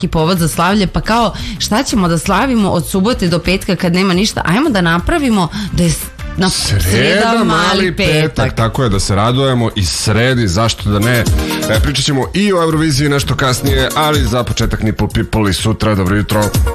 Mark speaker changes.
Speaker 1: povod za slavlje, pa kao šta ćemo da slavimo od subote do petka kad nema ništa, ajmo da napravimo da je sreda mali petak.
Speaker 2: Tako je, da se radujemo i sredi, zašto da ne. Pričat ćemo i o Euroviziji nešto kasnije, ali za početak Nipple People i sutra. Dobro jutro.